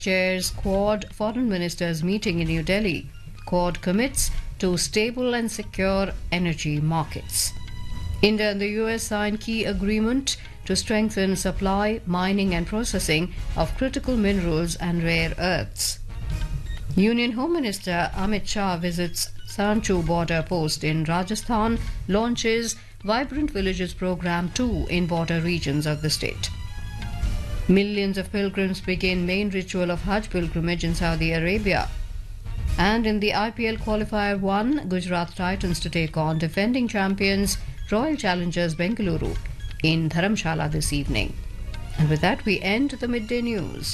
chairs Quad Foreign Ministers meeting in New Delhi. Quad commits to stable and secure energy markets. India and the US signed key agreement to strengthen supply, mining and processing of critical minerals and rare earths. Union Home Minister Amit Shah visits Sanchu border post in Rajasthan, launches Vibrant Villages Programme 2 in border regions of the state. Millions of pilgrims begin main ritual of Hajj pilgrimage in Saudi Arabia. And in the IPL Qualifier 1, Gujarat Titans to take on defending champions Royal Challengers Bengaluru in Dharamshala this evening. And with that, we end the midday news.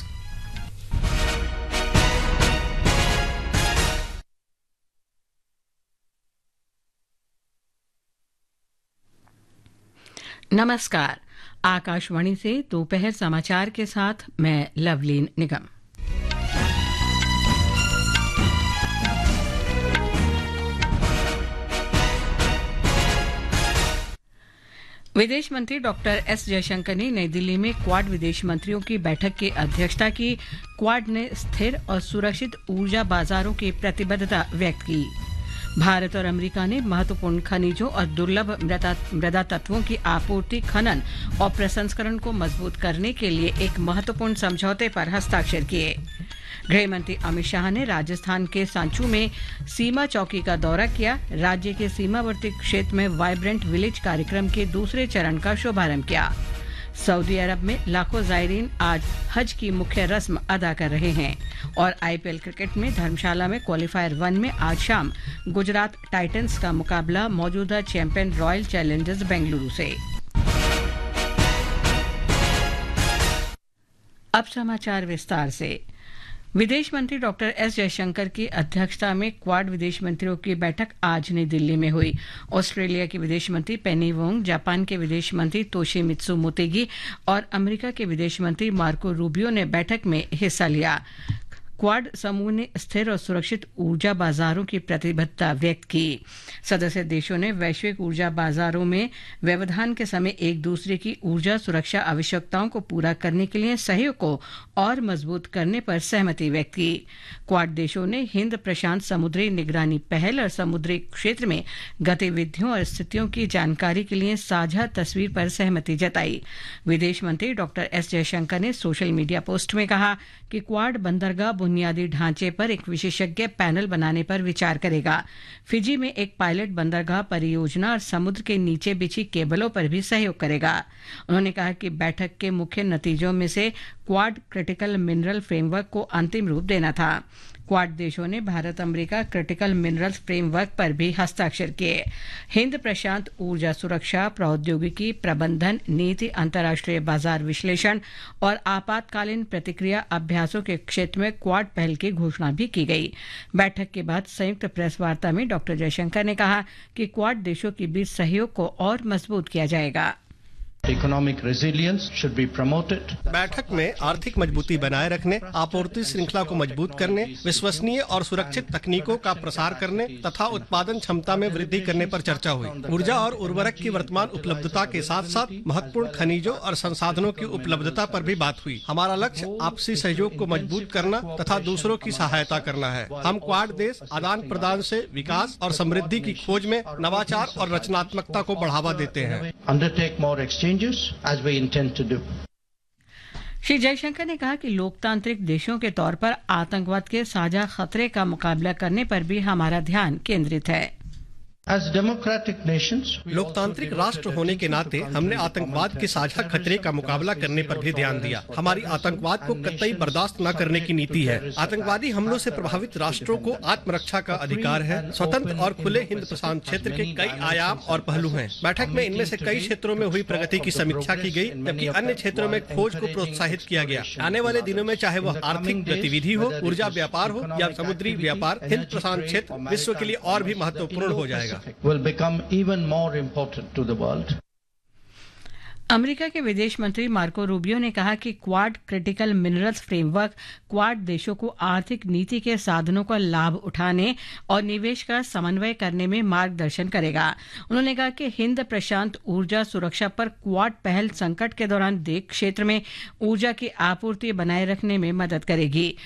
नमस्कार। आकाशवाणी से दोपहर समाचार के साथ मैं लवलीन निगम। विदेश मंत्री doctor S Jaishankar ने नई दिल्ली में क्वाड विदेश मंत्रियों की बैठक की अध्यक्षता की। क्वाड ने स्थिर और सुरक्षित ऊर्जा बाजारों की प्रतिबद्धता व्यक्त की। भारत और अमेरिका ने महत्वपूर्ण खनिजों और दुर्लभ मृदा तत्वों की आपूर्ति, खनन और प्रसंस्करण को मजबूत करने के लिए एक महत्वपूर्ण समझौते पर हस्ताक्षर किए। गृह मंत्री अमित शाह ने राजस्थान के सांचू में सीमा चौकी का दौरा किया। राज्य के सीमावर्ती क्षेत्र में वाइब्रेंट विलेज कार्यक्रम के दूसरे चरण का शुभारंभ किया। सऊदी अरब में लाखों ज़ायरीन आज हज की मुख्य रस्म अदा कर रहे हैं। और आईपीएल क्रिकेट में धर्मशाला में क्वालिफायर 1 में आज शाम गुजरात टाइटंस का मुकाबला मौजूदा चैंपियन रॉयल चैलेंजर्स बेंगलुरु से। अब समाचार विस्तार से। विदेश मंत्री डॉक्टर एस जयशंकर की अध्यक्षता में क्वाड विदेश मंत्रियों की बैठक आज नई दिल्ली में हुई। ऑस्ट्रेलिया के विदेश मंत्री पेनी वोंग, जापान के विदेश मंत्री तोशिमित्सु मोतेगी और अमेरिका के विदेश मंत्री मार्को रूबियो ने बैठक में हिस्सा लिया। क्वाड समूह ने स्थिर और सुरक्षित ऊर्जा बाजारों की प्रतिबद्धता व्यक्त की। सदस्य देशों ने वैश्विक ऊर्जा बाजारों में व्यवधान के समय एक दूसरे की ऊर्जा सुरक्षा आवश्यकताओं को पूरा करने के लिए सहयोग को और मजबूत करने पर सहमति व्यक्त की। क्वाड देशों ने हिंद प्रशांत समुद्री निगरानी पहल और समुद्री क्षेत्र में गतिविधियों और स्थितियों की जानकारी के लिए साझा तस्वीर पर सहमति जताई। विदेश मंत्री डॉक्टर एस जयशंकर ने सोशल मीडिया पोस्ट में कहा कि क्वाड बंदरगाह बुनियादी ढांचे पर एक विशेषज्ञ पैनल बनाने पर विचार करेगा। फिजी में एक पायलट बंदरगाह परियोजना और समुद्र के नीचे बिछी केबलों पर भी सहयोग करेगा। उन्होंने कहा कि बैठक के मुख्य नतीजों में से क्वाड क्रिटिकल मिनरल फ्रेमवर्क को अंतिम रूप देना था। क्वाड देशों ने Bharat America critical minerals framework पर भी हस्ताक्षर किए। हिंद प्रशांत ऊर्जा सुरक्षा, प्रौद्योगिकी प्रबंधन, नीति, अंतर्राष्ट्रीय बाजार विश्लेषण और आपातकालीन प्रतिक्रिया अभ्यासों के क्षेत्र में क्वाड पहल की घोषणा भी की गई। बैठक के बाद संयुक्त प्रेस वार्ता में डॉक्टर जयशंकर ने कहा कि क्वाड देशों के बीच सहयोग को और मजबूत किया जाएगा। Economic resilience should be promoted. बैठक में आर्थिक मजबूती बनाए रखने, आपूर्ति श्रृंखला को मजबूत करने, विश्वसनीय और सुरक्षित तकनीकों का प्रसार करने तथा उत्पादन क्षमता में वृद्धि करने पर चर्चा हुई। ऊर्जा और उर्वरक की वर्तमान उपलब्धता के साथ साथ महत्वपूर्ण खनिजों और संसाधनों की उपलब्धता पर भी बात हुई। हमारा लक्ष्य आपसी सहयोग को मजबूत करना तथा दूसरों की सहायता करना है। हम क्वाड देश आदान प्रदान से विकास और समृद्धि की खोज में नवाचार और रचनात्मकता को बढ़ावा देते हैं। Undertake more exchanges as we intend to do. Shri Jaishankar ने कहा कि लोकतांत्रिक देशों के तौर पर आतंकवाद के साझा खतरे का मुकाबला करने पर भी हमारा ध्यान केंद्रित है। As democratic nations, लोकतांत्रिक राष्ट्र होने के नाते हमने आतंकवाद के साझा खतरे का मुकाबला करने पर भी ध्यान दिया। हमारी आतंकवाद को कतई बर्दाश्त न करने की नीति है। आतंकवादी हमलों से प्रभावित राष्ट्रों को आत्मरक्षा का अधिकार है। स्वतंत्र और खुले हिंद प्रशांत क्षेत्र के कई आयाम और पहलू हैं। बैठक में इनमें से कई क्षेत्रों में हुई प्रगति की समीक्षा की गई, जबकि अन्य क्षेत्रों में खोज को प्रोत्साहित किया गया। आने वाले दिनों में चाहे वह आर्थिक गतिविधि हो, ऊर्जा व्यापार हो या समुद्री व्यापार, हिंद प्रशांत क्षेत्र विश्व के लिए और भी महत्वपूर्ण हो जाएगा। will become even more important to the world. America के विदेश मंत्री मार्को रूबियो ने कहा कि quad critical minerals framework quad देशों को आर्थिक नीति के साधनों का लाभ उठाने और निवेश का समन्वय करने में मार्गदर्शन करेगा। उन्होंने कहा कि हिंद प्रशांत ऊर्जा सुरक्षा पर क्वाड पहल संकट के दौरान क्षेत्र में ऊर्जा की आपूर्ति बनाए रखने में मदद करेगी।